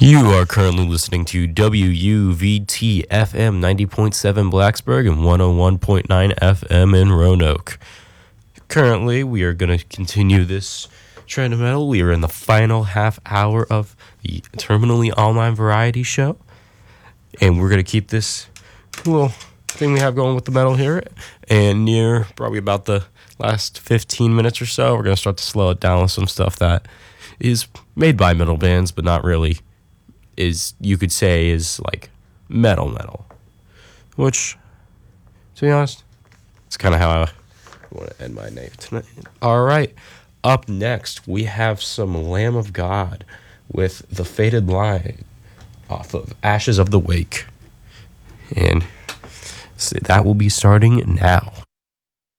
You are currently listening to WUVT FM 90.7 Blacksburg and 101.9 FM in Roanoke. Currently, we are going to continue this trend of metal. We are in the final half hour of the Terminally Online Variety Show. And we're going to keep this little thing we have going with the metal here. And near probably about the last 15 minutes or so, we're going to start to slow it down with some stuff that is made by metal bands, but not really is, you could say, is like metal. Which, to be honest, it's kind of how I want to end my night tonight. All right. Up next, we have some Lamb of God with The Faded Line off of Ashes of the Wake. And so that will be starting now.